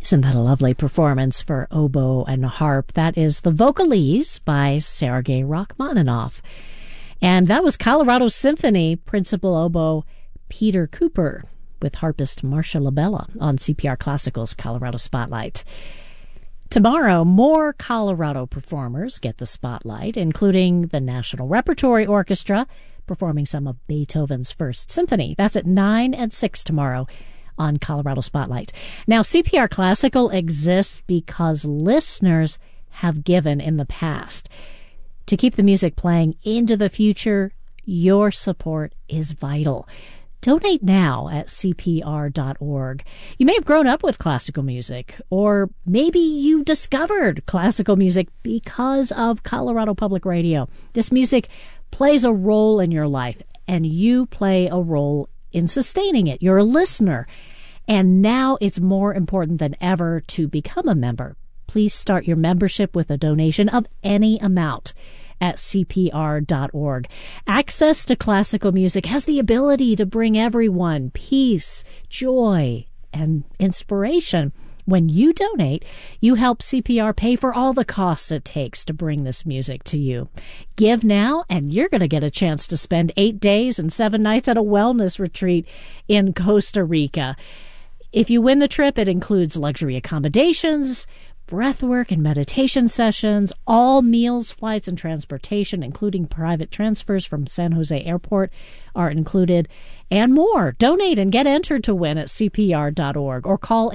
Isn't that a lovely performance for oboe and harp? That is The Vocalese by Sergei Rachmaninoff. And that was Colorado Symphony principal oboe Peter Cooper with harpist Marcia Labella on CPR Classical's Colorado Spotlight. Tomorrow, more Colorado performers get the spotlight, including the National Repertory Orchestra performing some of Beethoven's First Symphony. That's at 9 and 6 tomorrow on Colorado Spotlight. Now, CPR Classical exists because listeners have given in the past. To keep the music playing into the future, your support is vital. Donate now at CPR.org. You may have grown up with classical music, or maybe you discovered classical music because of Colorado Public Radio. This music plays a role in your life, and you play a role in sustaining it. You're a listener. And now it's more important than ever to become a member. Please start your membership with a donation of any amount at CPR.org. Access to classical music has the ability to bring everyone peace, joy, and inspiration. When you donate, you help CPR pay for all the costs it takes to bring this music to you. Give now, and you're going to get a chance to spend 8 days and 7 nights at a wellness retreat in Costa Rica. If you win the trip, it includes luxury accommodations, breathwork and meditation sessions, all meals, flights, and transportation, including private transfers from San Jose Airport, are included, and more. Donate and get entered to win at CPR.org or call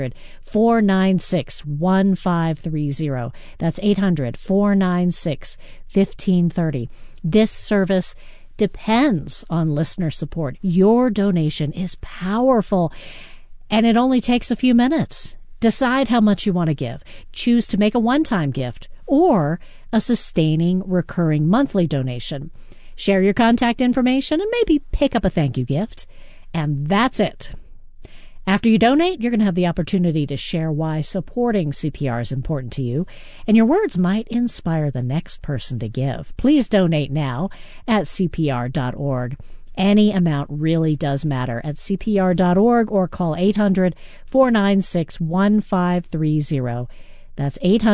800-496-1530. That's 800-496-1530. This service depends on listener support. Your donation is powerful, and it only takes a few minutes. Decide how much you want to give. Choose to make a one-time gift or a sustaining, recurring monthly donation. Share your contact information and maybe pick up a thank you gift. And that's it. After you donate, you're going to have the opportunity to share why supporting CPR is important to you, and your words might inspire the next person to give. Please donate now at CPR.org. Any amount really does matter at CPR.org or call 800-496-1530. That's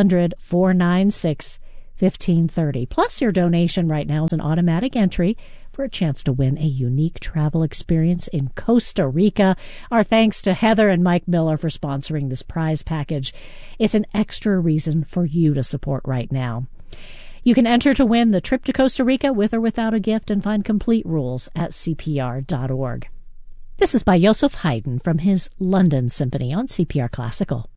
800-496-1530. Plus, your donation right now is an automatic entry for a chance to win a unique travel experience in Costa Rica. Our thanks to Heather and Mike Miller for sponsoring this prize package. It's an extra reason for you to support right now. You can enter to win the trip to Costa Rica with or without a gift and find complete rules at CPR.org. This is by Joseph Haydn from his London Symphony on CPR Classical.